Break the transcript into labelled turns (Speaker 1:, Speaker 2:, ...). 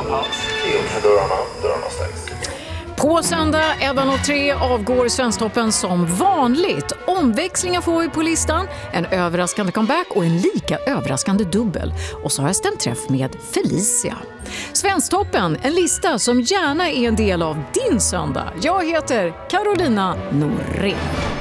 Speaker 1: Dörrarna stängs.
Speaker 2: På söndag 11.03 avgår Svensktoppen som vanligt. Omväxlingar får vi på listan, en överraskande comeback och en lika överraskande dubbel. Och så har jag stämt träff med Felicia. Svensktoppen, en lista som gärna är en del av din söndag. Jag heter Carolina Norén.